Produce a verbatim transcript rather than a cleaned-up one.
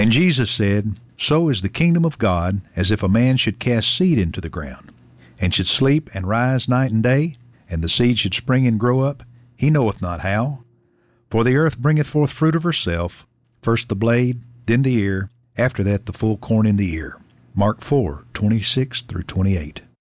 And Jesus said, So is the kingdom of God, as if a man should cast seed into the ground, and should sleep and rise night and day, and the seed should spring and grow up, he knoweth not how. For the earth bringeth forth fruit of herself, first the blade, then the ear, after that the full corn in the ear. Mark four, twenty-six through twenty-eight.